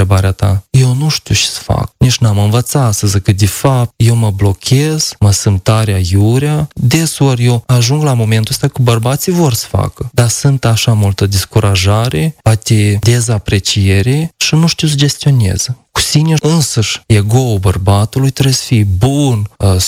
întrebarea ta. Eu nu știu ce să fac. Nici n-am învățat să zic că de fapt eu mă blochez, mă simt tare aiurea. Desori eu ajung la momentul ăsta că bărbații vor să facă, dar sunt așa multă descurajare, poate dezapreciere și nu știu să gestioneze. Cu sine însăși ego-ul bărbatului trebuie să fie bun,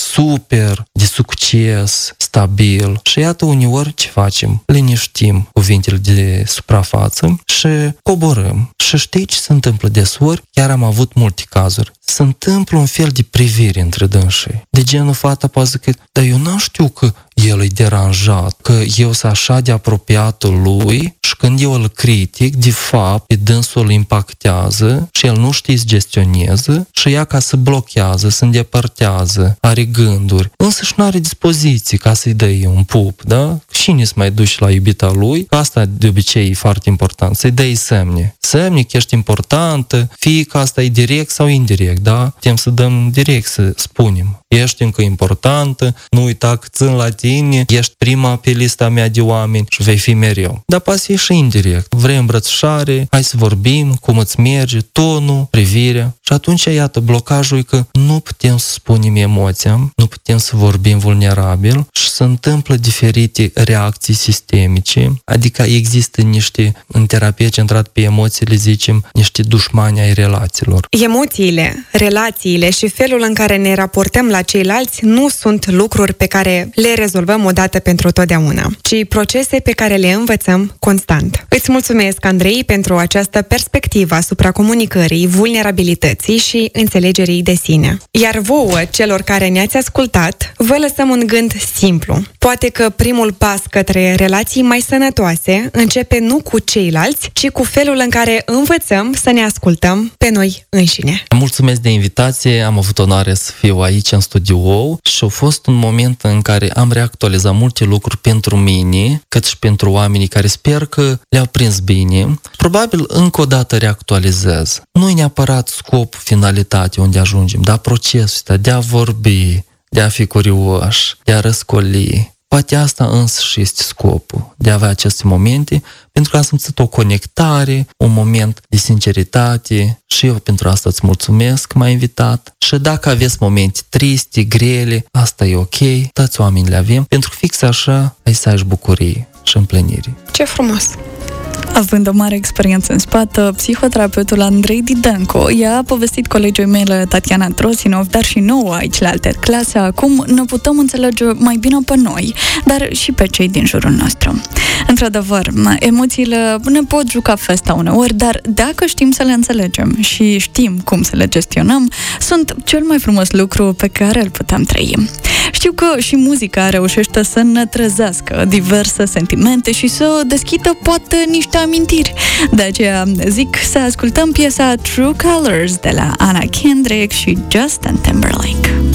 super, de succes, stabil. Și iată uneori ce facem? Liniștim cuvintele de suprafață și coborâm. Și știi ce se întâmplă desori? Chiar am avut multe cazuri. Se întâmplă un fel de privire între dânsii. De genul fata poate zic că, dar eu n-am știu că el e deranjat, că eu sunt așa de apropiatul lui și când eu îl critic, de fapt, pe dânsul îl impactează și el nu știe să gestioneze și ea ca să blochează, se îndepărtează, are gânduri, însă și nu are dispoziții ca să-i dai un pup, da? Cine să mai duci la iubita lui? Asta de obicei e foarte important, să-i dai semne. Semne că ești importantă, fie că asta e direct sau indirect, da? Putem să dăm direct, să spunem. Ești încă importantă, nu uita că țin la tine, ești prima pe lista mea de oameni și vei fi mereu. Dar poate fi și indirect. Vrei îmbrățișare, hai să vorbim, cum îți merge, tonul, privirea. Și atunci, iată, blocajul e că nu putem să spunem emoția, nu putem să vorbim vulnerabil și se întâmplă diferite reacții sistemice, adică există niște, în terapie centrat pe emoții, le zicem, niște dușmani ai relațiilor. Emoțiile, relațiile și felul în care ne raportăm la ceilalți nu sunt lucruri pe care le rezolvăm odată pentru totdeauna, ci procese pe care le învățăm constant. Îți mulțumesc, Andrei, pentru această perspectivă asupra comunicării, vulnerabilității și înțelegerii de sine. Iar vouă, celor care ne-ați ascultat, vă lăsăm un gând simplu. Poate că primul pas către relații mai sănătoase începe nu cu ceilalți, ci cu felul în care învățăm să ne ascultăm pe noi înșine. Mulțumesc de invitație, am avut onoarea să fiu aici în studio și a fost un moment în care am reactualizat multe lucruri pentru mine, cât și pentru oamenii care sper că le-au prins bine. Probabil încă o dată reactualizez. Nu e neapărat scop, finalitate unde ajungem, dar procesul ăsta de a vorbi, de a fi curioși, de a răscoli. Poate asta însăși este scopul, de a avea aceste momente, pentru că am simțit o conectare, un moment de sinceritate și eu pentru asta îți mulțumesc că m-ai invitat. Și dacă aveți momente triste, grele, asta e ok, toți oamenii le avem, pentru că fix așa ai să ai bucurie și împlinire. Ce frumos! Având o mare experiență în spate, psihoterapeutul Andrei Didenco i-a povestit colegii mele Tatiana Trosinov, dar și nouă aici la alte clase, acum ne putem înțelege mai bine pe noi, dar și pe cei din jurul nostru. Într-adevăr, emoțiile ne pot juca festa uneori, dar dacă știm să le înțelegem și știm cum să le gestionăm, sunt cel mai frumos lucru pe care îl putem trăi. Știu că și muzica reușește să ne trezească diverse sentimente și să deschidă poate niște amintiri. De aceea zic să ascultăm piesa True Colors de la Anna Kendrick și Justin Timberlake.